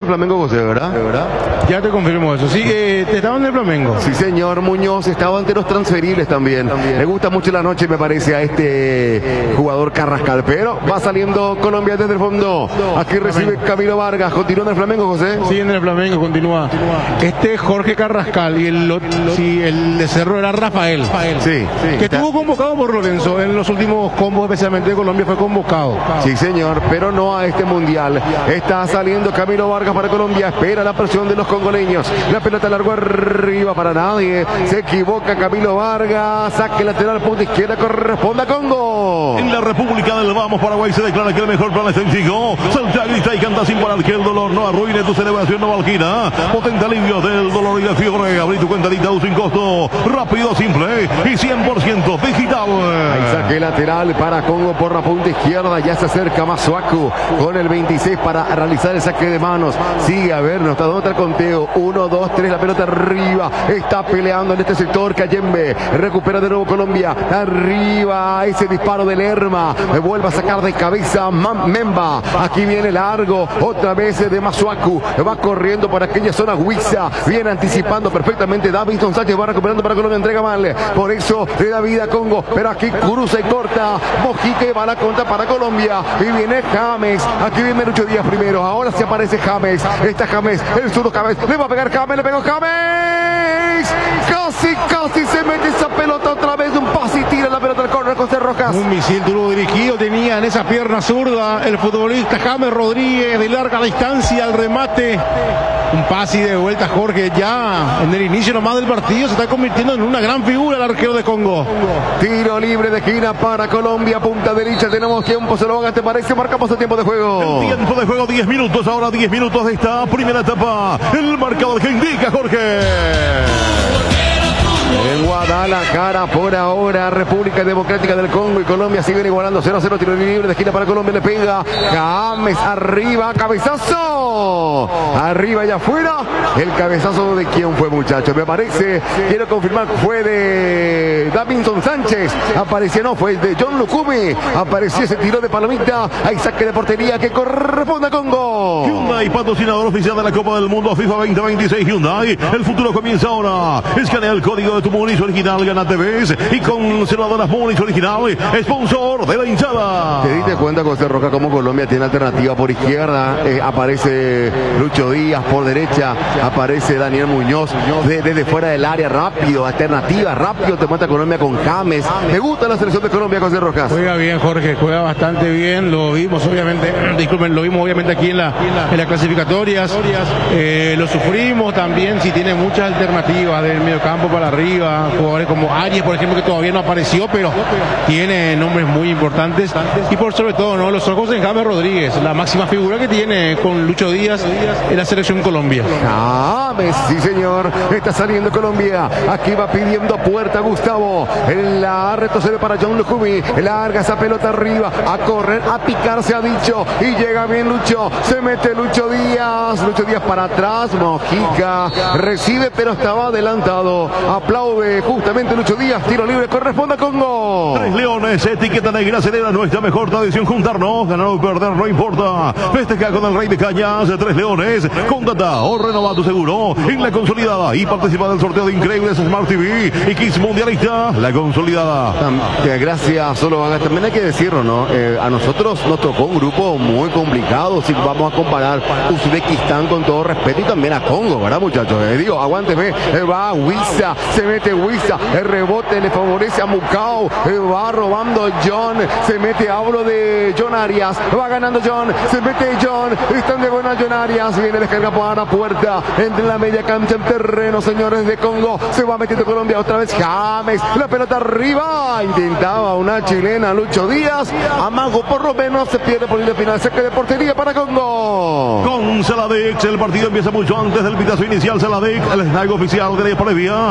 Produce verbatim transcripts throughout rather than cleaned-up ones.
Flamengo, José, ¿verdad? ¿verdad? Ya te confirmo eso. Sí, eh, estaba en el Flamengo. Sí, señor. Muñoz estaba ante los transferibles también. también. Me gusta mucho la noche, me parece, a este jugador Carrascal. Pero va saliendo Colombia desde el fondo. Aquí recibe Camilo Vargas. ¿Continúa en el Flamengo, José? Sí, en el Flamengo, continúa. Este Jorge Carrascal y el, sí, el de Cerro era Rafael. Sí, sí. Que estuvo convocado por Lorenzo en los últimos combos, especialmente de Colombia, fue convocado. Sí, señor, pero no a este mundial. Está saliendo Camilo Vargas para Colombia. Espera la presión de los congoleños. La pelota largo arriba para nadie. Se equivoca Camilo Vargas. Saque lateral, punta izquierda, corresponde a Congo. En la República del Vamos, Paraguay se declara que el mejor plan está en Chico. Salta, grita y canta sin parar que el dolor no arruine tu celebración, no valquina. Potente alivio del dolor y la fiebre. Abrí tu cuenta de Itaú sin costo. Rápido, simple y cien por ciento digital. Ahí saque lateral para Congo por la punta izquierda. Ya se acerca Masuaku con el veintiséis para realizar el saque de manos. Sigue a ver, no está dando el conteo. uno, dos, tres, la pelota arriba. Está peleando en este sector Cayembe. Recupera de nuevo Colombia. Arriba ese disparo de Lerma. Vuelve a sacar de cabeza Memba. Aquí viene largo. Otra vez de Masuaku. Va corriendo por aquella zona Huiza. Viene anticipando perfectamente. Davinson Sánchez va recuperando para Colombia. Entrega mal. Por eso le da vida a Congo. Pero aquí cruza y corta. Mojica va a la contra para Colombia. Y viene James. Aquí viene Lucho Díaz primero. Ahora se aparece James. Está James. El zurdo James. Le va a pegar James. Le pegó James. Casi, casi se mete esa pelota otra vez. Un pase y tira la pelota al córner José Rojas. Un misil duro dirigido tenía en esa pierna zurda el futbolista James Rodríguez de larga distancia al remate. Un pase y de vuelta Jorge ya en el inicio nomás del partido se está convirtiendo en una gran figura el arquero de Congo. Tiro libre de esquina para Colombia, punta derecha, tenemos tiempo, se lo haga, ¿te parece? Marcamos el tiempo de juego. El tiempo de juego, diez minutos, ahora diez minutos de esta primera etapa. El marcador que indica Jorge. En Guadalajara por ahora, República Democrática del Congo y Colombia siguen igualando cero a cero, tiro libre de esquina para Colombia, le pega James arriba, cabezazo, arriba y afuera. El cabezazo de quién fue, muchachos, me parece, quiero confirmar, fue de Davinson Sánchez, apareció, no, fue de John Lukumi, apareció ese tiro de palomita, hay saque de portería que corresponde a Congo. Hyundai, patrocinador oficial de la Copa del Mundo FIFA veinte veintiséis, Hyundai, el futuro comienza ahora. Escanea el código de tu Munich original, gana T Vs y con cerradoras Munich original, sponsor de la hinchada. ¿Te diste cuenta, José Roca, cómo Colombia tiene alternativa por izquierda? Eh, aparece Lucho Díaz por derecha, aparece Daniel Muñoz desde de, de fuera del área, rápido, alternativa, rápido te muestra Colombia con James. Me gusta la selección de Colombia, José Rojas. Juega bien, Jorge, juega bastante bien, lo vimos obviamente, disculpen, lo vimos obviamente aquí en, la, en las clasificatorias, eh, lo sufrimos también, si tiene muchas alternativas del mediocampo para arriba, jugadores como Arias, por ejemplo, que todavía no apareció, pero tiene nombres muy importantes, y por sobre todo, ¿no?, los ojos en James Rodríguez, la máxima figura que tiene con Lucho Díaz en la selección Colombia. James, sí señor, está saliendo Colombia, aquí va pidiendo puerta Gustavo, la retrocede para John Lukumi, larga esa pelota arriba, a correr, a picar se ha dicho, y llega bien Lucho, se mete Lucho Díaz, Lucho Díaz para atrás, Mojica, recibe pero estaba adelantado, aplaude justamente Lucho Díaz, tiro libre, corresponde a Congo. Tres Leones, etiqueta negra, celebra nuestra mejor tradición, juntarnos, ganar o perder no importa, festeja con el Rey de Cañas, Tres Leones, contrata o renova tu seguro en la consolidada y participa del sorteo de increíbles Smart T V y Kids Mundialista, la consolidada. Gracias, solo también hay que decirlo, ¿no? Eh, a nosotros nos tocó un grupo muy complicado, si vamos a comparar Uzbekistán con todo respeto y también a Congo, ¿verdad, muchachos? Eh, digo, aguánteme, eh, va Huiza, se mete Huiza, el rebote le favorece a Mucao, eh, va robando John, se mete, hablo de John Arias, va ganando John, se mete John, están de buena John Arias, viene descarga para puerta, entre la media cancha en terreno, señores de Congo, se va metiendo Colombia otra vez, James, la pelota arriba, intentaba una chilena Lucho Díaz, amago por lo menos, se pierde por el final, saque de portería para Congo. Con Saladix, el partido empieza mucho antes del pitazo inicial, Saladix, el snag oficial de la previa, Alex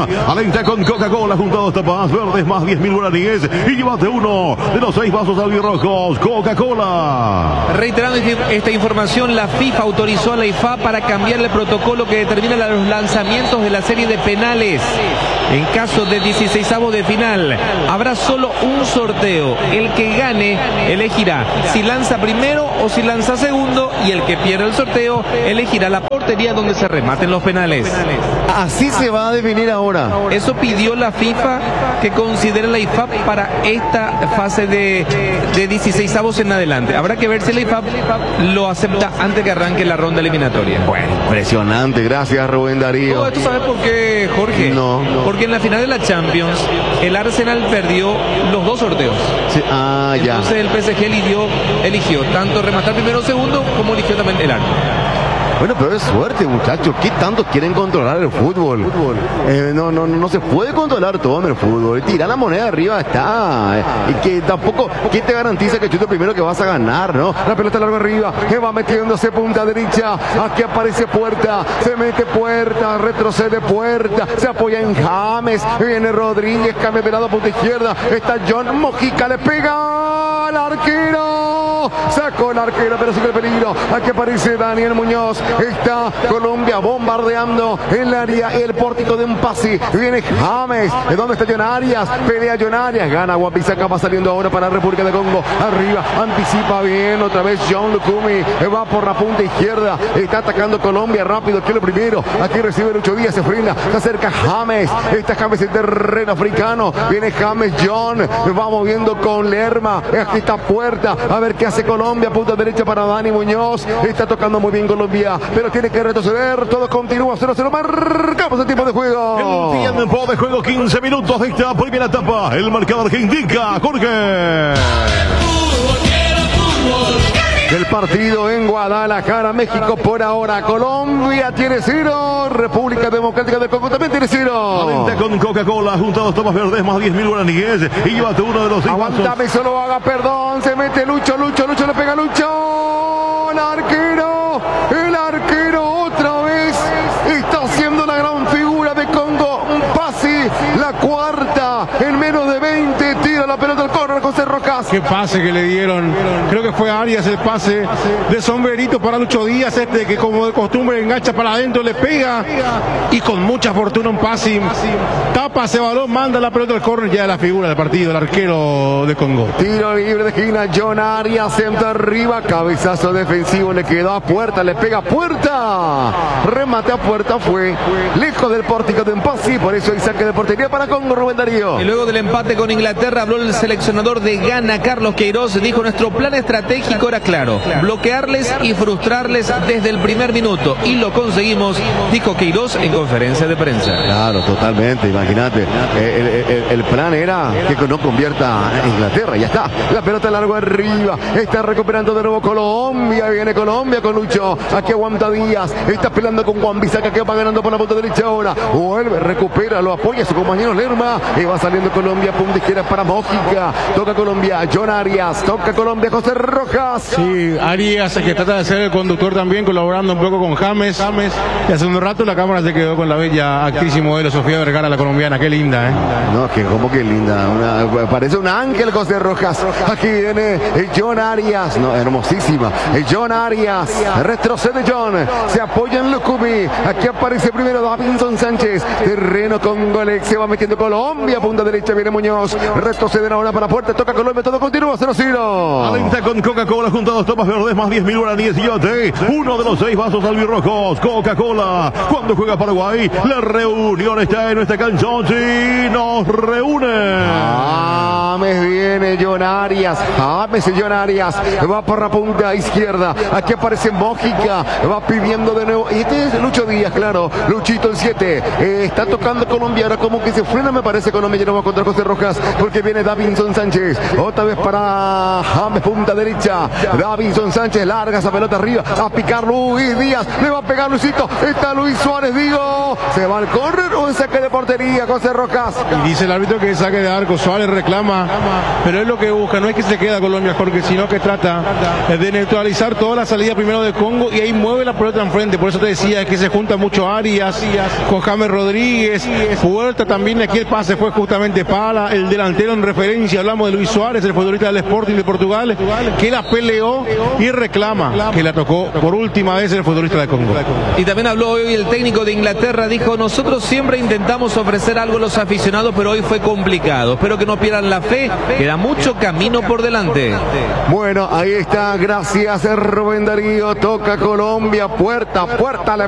Alenta con Coca-Cola junto a dos tapas verdes más diez mil guaraníes y llévate uno de los seis vasos albirrojos. Coca-Cola. Reiterando esta información, la FIFA autorizó a la I F A para cambiar el protocolo que determina los lanzamientos de la serie de penales. En caso de dieciseisavos de final, habrá solo un sorteo. El que gane elegirá si lanza primero o si lanza segundo, y el que pierda el sorteo elegirá la portería donde se rematen los penales. Así se va a definir ahora. Eso pidió la FIFA, que considere la I F A para esta fase de, de dieciseisavos en adelante. Habrá que ver si la I F A lo acepta antes que arranque la ronda eliminatoria. Bueno, impresionante. Gracias, Rubén Darío. Todo esto, ¿sabes por qué, Jorge? No. Porque en la final de la Champions, el Arsenal perdió los dos sorteos. Sí. Ah, ya. Entonces el P S G eligió, eligió tanto rematar primero o segundo, como eligió también el arco. Bueno, pero es suerte, muchachos. ¿Qué tanto quieren controlar el fútbol? Eh, no, no, no se puede controlar todo en el fútbol. Tirar la moneda arriba está. Eh, y que tampoco, ¿quién te garantiza que chute primero que vas a ganar, no? La pelota larga arriba, que va metiéndose punta derecha. Aquí aparece Puerta, se mete Puerta, retrocede Puerta, se apoya en James, viene Rodríguez, cambia de lado a punta izquierda. Está John Mojica, le pega al arquero. Sacó el arquero, pero sigue el peligro. Aquí aparece Daniel Muñoz. Está Colombia bombardeando el área, el pórtico de un pase. Viene James. ¿De dónde está John Arias? Pelea John Arias. Gana Wan-Bissaka. Va saliendo ahora para República de Congo. Arriba. Anticipa bien. Otra vez John Lukumi. Va por la punta izquierda. Está atacando Colombia rápido. Que lo primero. Aquí recibe Lucho Díaz. Se frena. Se acerca James. Está James en terreno africano. Viene James John. Va moviendo con Lerma. Aquí está Puerta. A ver qué hace Colombia. Punta derecha para Dani Muñoz. Está tocando muy bien Colombia, pero tiene que retroceder. Todo continúa. cero cero. Marcamos el tiempo de juego. El tiempo de juego, quince minutos de esta primera etapa. El marcador que indica Jorge. El partido en Guadalajara, México por ahora. Colombia tiene cero. República Democrática del Congo también tiene cero. Alenta con Coca-Cola junto a dos tomas verdes más diez mil guaraníes y llévate uno de los seis. Aguantame, solo haga perdón. Se mete Lucho, Lucho, Lucho le pega a Lucho. El arquero, el arquero otra vez está haciendo la gran figura de Congo. Un pase, la cuarta en menos de veinte. Tira la pelota al córner, José Rojas. Qué pase que le dieron. Creo que fue Arias el pase de sombrerito para Lucho Díaz, este que como de costumbre engancha para adentro, le pega y con mucha fortuna un pase, tapa ese balón, manda la pelota al córner. Ya de la figura del partido, el arquero de Congo. Tiro libre de esquina, John Arias entra arriba, cabezazo defensivo, le quedó a Puerta, le pega a Puerta, remate a Puerta, fue lejos del pórtico de Empasi, por eso hay saque de portería para Congo, Rubén Darío. Y luego del empate con Inglaterra habló el seleccionador de Ghana, Carlos Queiroz. Dijo: nuestro plan estratégico era claro, bloquearles y frustrarles desde el primer minuto, y lo conseguimos, dijo Queiroz en conferencia de prensa. Claro, totalmente, imagínate, el, el, el plan era que no convierta a Inglaterra, ya está, la pelota largo arriba, está recuperando de nuevo Colombia, viene Colombia con Lucho, aquí aguanta Díaz, está peleando con Wan-Bissaka, que va ganando por la punta derecha ahora, vuelve, recupera, lo apoya a su compañero Lerma, y va saliendo Colombia, punta izquierda para Mojica, toca Colombia, John Arias, toca Colombia, José Rojas. Sí, Arias, que trata de ser el conductor también, colaborando un poco con James, James, y hace un rato la cámara se quedó con la bella actriz y modelo Sofía Vergara, la colombiana. Qué linda, ¿eh? No, que como que linda, una, parece un ángel, José Rojas. Aquí viene John Arias, no, hermosísima, John Arias, retrocede John, se apoya en Lukumi, aquí aparece primero Davinson Sánchez, terreno con Golek, se va metiendo Colombia, punta derecha, viene Muñoz, retroceden ahora para Puerta, toca Colombia, todo continúa, cero cero. Alenta con Coca-Cola junto a dos tomas verdes más diez mil guaraníes y llévate uno de los seis vasos albirrojos. Coca-Cola, cuando juega Paraguay, la reunión está en nuestra canción y nos reúne. James viene John Arias, James y John Arias, va por la punta izquierda, aquí aparece Mojica, va pidiendo de nuevo, y este es Lucho Díaz, claro, Luchito el siete, eh, está tocando Colombia, ahora como que se frena me parece Colombia, ya no va contra José Rojas, porque viene Davinson Sánchez, otra vez para James, punta derecha, Davinson Sánchez, larga esa pelota arriba, a picar Luis Díaz, le va a pegar Luisito, está Luis Suárez, digo, se va al córner o en saque de portería, José Rojas. Y dice el árbitro que saque de arco, Suárez reclama, pero es lo que busca, no es que se queda Colombia, Jorge, sino que trata de neutralizar toda la salida primero de Congo y ahí mueve la pelota enfrente, por eso te decía que se junta mucho Arias, con James Rodríguez, Puerta también, aquí el pase fue justamente para el delantero en referencia, hablamos de Luis Suárez, el futbolista del Sporting de Portugal, que la peleó y reclama que la tocó por última vez el futbolista de Congo. Y también habló hoy el técnico de Inglaterra, dijo, nosotros siempre intentamos ofrecer algo a los aficionados, pero hoy fue complicado, espero que no pierdan la fe, queda mucho camino por delante. Bueno, ahí está, gracias Rubén Darío, toca Colombia, puerta, puerta.